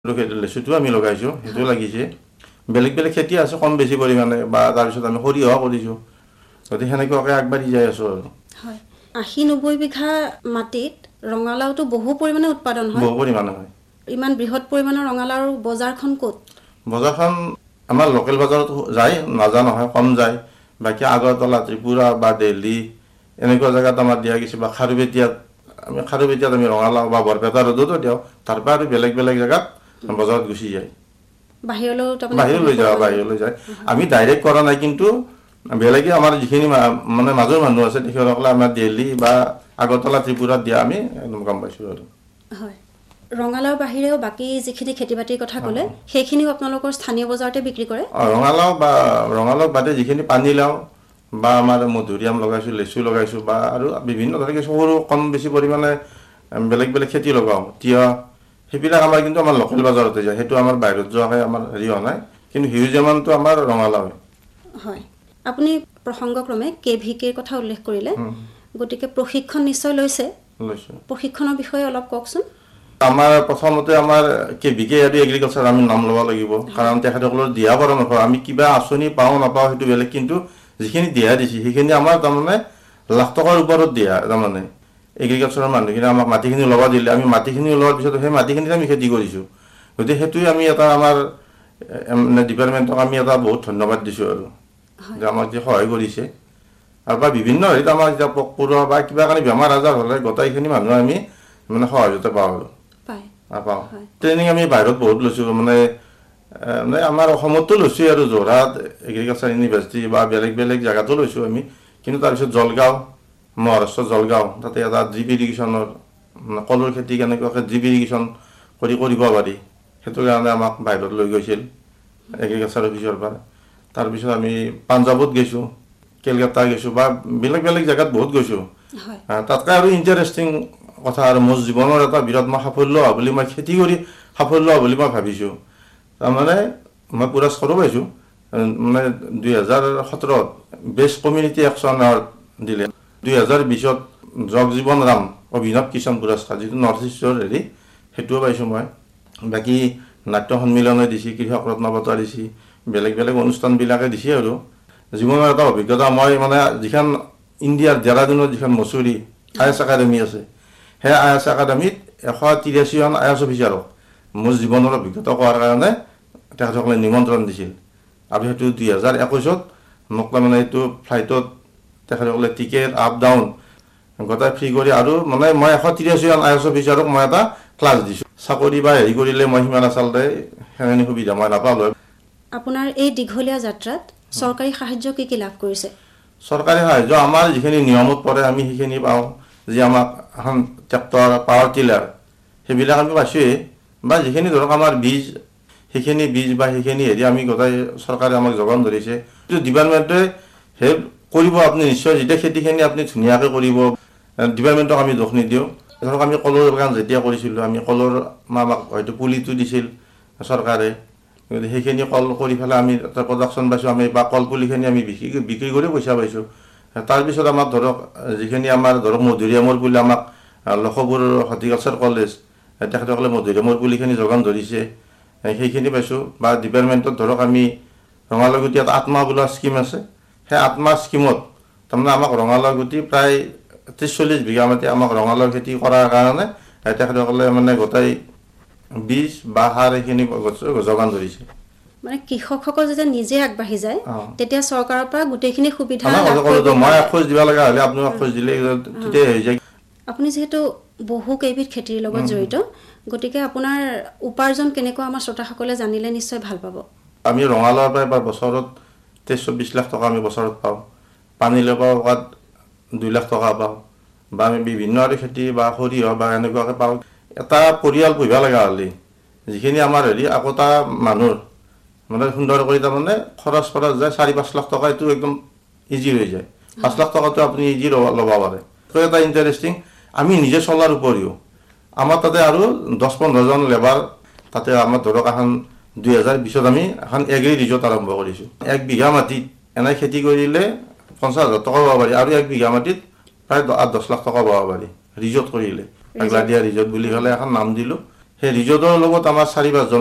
লেচুটো আমি লগাইছোঁ, সেইটো লাগিছে। বেলেগ বেলেগ খেতি আছে কম বেছি পৰিমাণে, বা তাৰপিছত আমি সৰিয়হ কৰিছোঁ। গতিকে সেনেকুৱাকৈ আগবাঢ়ি যাই আছোঁ আৰু। হয়, 80-90 বিঘা মাটিত ৰঙালাওটো বহু পৰিমাণে উৎপাদন হয়। বহু পৰিমাণে হয়। ইমান বৃহৎ পৰিমাণৰ ৰঙালাওৰ বজাৰখন ক'ত? বজাৰখন আমাৰ লোকেল বজাৰত যায়, নাজা নহয়, কম যায়। বাকী আগৰতলা, ত্ৰিপুৰা বা দিল্লী এনেকুৱা জেগাত আমাৰ দিয়া গৈছে, বা খাৰুপেটীয়াত আমি ৰঙালাও বা বৰপেটা ৰ'দতো দিওঁ। তাৰ পৰা আৰু বেলেগ বেলেগ জেগাত বজাৰত গুচি যায়। বাহিৰলৈ যায়। আমি ডাইৰেক্ট কৰা নাই, কিন্তু বেলেগে আমাৰ যিখিনি মানে মাজৰ মানুহ আছে তেখেতসকলে আমাৰ দিল্লী বা আগৰতলা, ত্ৰিপুৰাত দিয়া আমি একদম গম পাইছোঁ আৰু। হয়, ৰঙালাওৰ বাহিৰেও বাকী যিখিনি খেতি বাতিৰ কথা ক'লে সেইখিনিও আপোনালোকৰ স্থানীয় বজাৰতে বিক্ৰী কৰে? ৰঙালাও বাদে যিখিনি পানীলাও বা আমাৰ মধুৰিআম লগাইছোঁ, লেচু লগাইছোঁ, বা আৰু বিভিন্ন ধৰণে সৰু কম বেছি পৰিমাণে বেলেগ বেলেগ খেতি লগাওঁ, তিয়হ, সেইবিলাক আমাৰ কিন্তু আমাৰ লোকেল বজাৰতে যায়। সেইটো আমাৰ বাহিৰত যোৱাকৈ আমাৰ হেৰি হোৱা নাই, কিন্তু হিউজ এমাউণ্টটো আমাৰ ৰঙালাও। হয়, আপুনি প্ৰসংগক্ৰমে KVKৰ কথা উল্লেখ কৰিলে, গতিকে প্ৰশিক্ষণ নিশ্চয় লৈছে। প্ৰশিক্ষণৰ বিষয়ে অলপ কওকচোন। আমাৰ প্ৰথমতে আমাৰ KVK আৰু এগ্ৰিকালচাৰ আমি নাম ল'ব লাগিব, কাৰণ তেখেতসকলৰ দিহা পৰামৰ্শ, আমি কিবা আঁচনি পাওঁ নাপাওঁ সেইটো বেলেগ, কিন্তু যিখিনি দিহা দিছে সেইখিনি আমাৰ তাৰমানে লাখ টকাৰ ওপৰত দিয়া। তাৰমানে এগ্ৰিকালচাৰৰ মানুহখিনি আমাক মাটিখিনি ল'ব দিলে, আমি মাটিখিনি লোৱাৰ পিছত সেই মাটিখিনিত আমি খেতি কৰিছোঁ। গতিকে সেইটোৱে আমি এটা আমাৰ ডিপাৰ্টমেণ্টক আমি এটা বহুত ধন্যবাদ দিছোঁ আৰু, যে আমাক যে সহায় কৰিছে। আৰু বা বিভিন্ন হেৰিত আমাৰ এতিয়া পোক পৰুৱা বা কিবা কাৰণে বেমাৰ আজাৰ হ'লে গোটেইখিনি মানুহে আমি মানে সহজতে পাওঁ আৰু। ট্ৰেইনিং আমি বাহিৰত বহুত লৈছোঁ, মানে আমাৰ অসমতো লৈছোঁ আৰু যোৰহাট এগ্ৰিকালচাৰ ইউনিভাৰ্চিটি বা বেলেগ বেলেগ জেগাতো লৈছোঁ আমি। কিন্তু তাৰপিছত জলগাঁও, মহাৰাষ্ট্ৰৰ জলগাঁও, তাতে এটা ড্ৰিপ ইৰিগেশ্যনৰ কলৰ খেতি কেনেকুৱাকৈ ড্ৰিপ ইৰিগেশ্যন কৰিব পাৰি, সেইটো কাৰণে আমাক বাহিৰত লৈ গৈছিল এগ্ৰিকালচাৰ অফিচৰ পৰা। তাৰপিছত আমি পাঞ্জাৱত গৈছোঁ, কেলকাতা গৈছোঁ, বা বেলেগ বেলেগ জেগাত বহুত গৈছোঁ। তাতকৈ আৰু ইণ্টাৰেষ্টিং কথা, আৰু মোৰ জীৱনৰ এটা বিৰাট মই সাফল্য হোৱা বুলি, মই খেতি কৰি সাফল্য হোৱা বুলি মই ভাবিছোঁ। তাৰমানে মই পুৰস্কাৰো পাইছোঁ, মানে 2017 বেষ্ট কমিউনিটি একশ্যন এৱাৰ্ড দিলে। 2020 জগ জীৱন ৰাম অভিনৱ কিষাণ পুৰস্কাৰ, যিটো নৰ্থ ইষ্টৰ হেৰি, সেইটোও পাইছোঁ মই। বাকী নাট্য সন্মিলনে দিছে, কৃষক ৰত্ন বঁটা দিছে, বেলেগ বেলেগ অনুষ্ঠানবিলাকে দিছে আৰু। জীৱনৰ এটা অভিজ্ঞতা, মই মানে যিখন ইণ্ডিয়াৰ দেৰাদুনত যিখন মছুৰী IAS একাডেমি আছে, সেই IAS একাডেমিত 183জন IAS অফিচাৰক মোৰ জীৱনৰ অভিজ্ঞতা কোৱাৰ কাৰণে তেখেতসকলে নিমন্ত্ৰণ দিছিল। আৰু সেইটো 2021 মোক তাৰমানে এইটো ফ্লাইটত তেখেতসকলে টিকেট আপ ডাউন গোটাই ফ্ৰী কৰি, আৰু মানে মই 183জন IAS অফিচাৰক মই এটা ক্লাছ দিছোঁ। চাকৰি বা হেৰি কৰিলে মই সিমান আচলতে সেইখিনি সুবিধা মই নাপালোঁ। আপোনাৰ এই দীঘলীয়া যাত্ৰাত চৰকাৰী সাহায্য কি কি লাভ কৰিছে? চৰকাৰী সাহায্য আমাৰ যিখিনি নিয়মত পৰে আমি সেইখিনি পাওঁ, যি আমাক এখন ট্ৰেক্টৰ, পাৱাৰ টিলাৰ, সেইবিলাক আমি পাইছোঁৱেই। বা যিখিনি ধৰক আমাৰ বীজ, সেইখিনি বীজ বা সেইখিনি হেৰি আমি গোটাই চৰকাৰে আমাক যোগান ধৰিছে। ডিপাৰ্টমেণ্টে হেল্প কৰিব আপুনি নিশ্চয়, যেতিয়া খেতিখিনি আপুনি ধুনীয়াকৈ কৰিব, ডিপাৰ্টমেণ্টক আমি দোষ নিদিওঁ। ধৰক আমি কলৰ বাগান যেতিয়া কৰিছিলোঁ, আমি কলৰ আমাক হয়তো পুলিটো দিছিল চৰকাৰে, সেইখিনি কল কৰি পেলাই আমি এটা প্ৰডাকশ্যন পাইছোঁ, আমি বা কল পুলিখিনি আমি বিক্ৰী কৰি পইচা পাইছোঁ। তাৰপিছত আমাৰ ধৰক যিখিনি আমাৰ ধৰক মধুৰিআমৰ পুলি আমাক লখপুৰ হৰ্টিকালচাৰ কলেজ, তেখেতসকলে মধুৰিআমৰ পুলিখিনি যোগান ধৰিছে, সেইখিনি পাইছোঁ। বা ডিপাৰ্টমেণ্টত ধৰক আমি ৰঙালাও গুটি এটা আত্মা বোলা স্কীম আছে, সেই আত্মা স্কীমত তাৰমানে আমাক ৰঙালাও গুটি প্ৰায় 30-40 বিঘা মাটি আমাক ৰঙালাও খেতি কৰাৰ কাৰণে তেখেতসকলে মানে গোটেই বীজ বা সাৰ এইখিনি যোগান ধৰিছে। মানে কৃষকসকল যেতিয়া নিজে আগবাঢ়ি যায়, তেতিয়া চৰকাৰৰ পৰা গোটেইখিনি সুবিধা মই খোজ দিব লগা হ'লে আপুনি খোজ দিলে তেতিয়া হৈ যায়। আপুনি যিহেতু বহু কেইবিধ খেতিৰ লগত জড়িত, গতিকে আপোনাৰ উপাৰ্জন কেনেকুৱা আমাৰ শ্ৰোতাসকলে জানিলে নিশ্চয় ভাল পাব। আমি ৰঙালাওৰ পৰা এবাৰ বছৰত 23-24 লাখ টকা আমি বছৰত পাওঁ, পানীলাও পৰা 2 লাখ টকা পাওঁ, বা আমি বিভিন্ন আৰু খেতি বা সৰিয়হ বা এনেকুৱাকৈ পাওঁ। এটা পৰিয়াল পুহিব লগা হ'লে যিখিনি আমাৰ হেৰি একোটা মানুহৰ মানে সুন্দৰ কৰি তাৰমানে খৰচ যায় 4-5 লাখ টকা, এইটো একদম ইজি হৈ যায়। 5 লাখ টকাটো আপুনি ইজি ল'ব পাৰে। এটা ইণ্টাৰেষ্টিং, আমি নিজে চলাৰ উপৰিও আমাৰ তাতে আৰু 10-15জন লেবাৰ, তাতে আমাৰ ধৰক এখন 2020 আমি এখন এগ্ৰি ৰিজৰ্ট আৰম্ভ কৰিছোঁ। 1 বিঘা মাটিত এনে খেতি কৰিলে 50,000 টকা পাব পাৰি, আৰু 1 বিঘা মাটিত প্ৰায় 8-10 লাখ টকা পাব পাৰি ৰিজৰ্ট কৰিলে। গ্লাডিয়া ৰিজৰ্ট বুলি ক'লে এখন নাম দিলোঁ। সেই ৰিজৰ্টৰ লগত আমাৰ 4-5জন